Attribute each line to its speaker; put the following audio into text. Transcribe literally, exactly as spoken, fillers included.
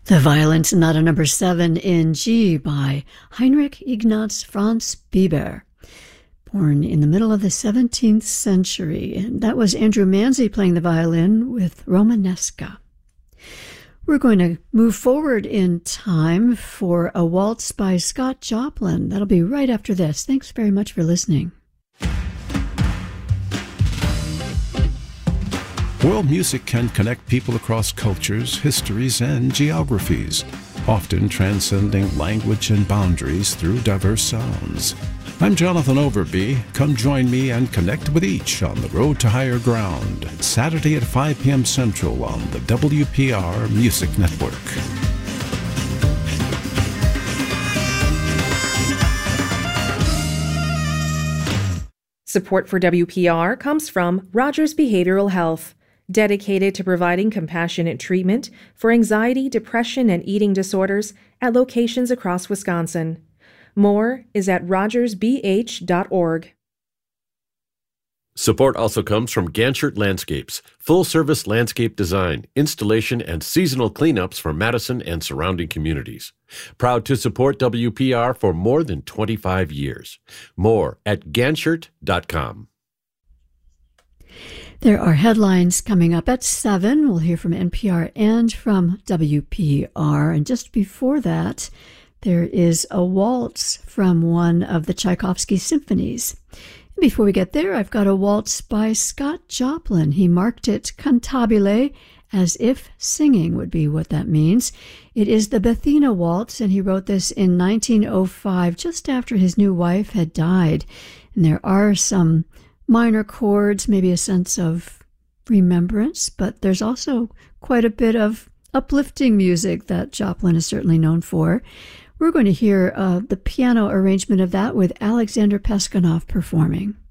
Speaker 1: The Violin Sonata number seven in G by Heinrich Ignaz Franz Bieber, born in the middle of the seventeenth century. And that was Andrew Manzi playing the violin with Romanesca. We're going to move forward in time for a waltz by Scott Joplin. That'll be right after this. Thanks very much for listening.
Speaker 2: World music can connect people across cultures, histories, and geographies, often transcending language and boundaries through diverse sounds. I'm Jonathan Overby. Come join me and connect with each on the Road to Higher Ground, Saturday at five p.m. Central on the W P R Music Network.
Speaker 3: Support for W P R comes from Rogers Behavioral Health, dedicated to providing compassionate treatment for anxiety, depression, and eating disorders at locations across Wisconsin. More is at rogers b h dot org.
Speaker 4: Support also comes from Ganchert Landscapes, full-service landscape design, installation, and seasonal cleanups for Madison and surrounding communities. Proud to support W P R for more than twenty-five years. More at ganchert dot com.
Speaker 1: There are headlines coming up at seven. We'll hear from N P R and from W P R. And just before that, there is a waltz from one of the Tchaikovsky symphonies. And before we get there, I've got a waltz by Scott Joplin. He marked it cantabile, as if singing would be what that means. It is the Bethina Waltz, and he wrote this in nineteen oh five, just after his new wife had died. And there are some minor chords, maybe a sense of remembrance, but there's also quite a bit of uplifting music that Joplin is certainly known for. We're going to hear uh, the piano arrangement of that with Alexander Peskanov performing.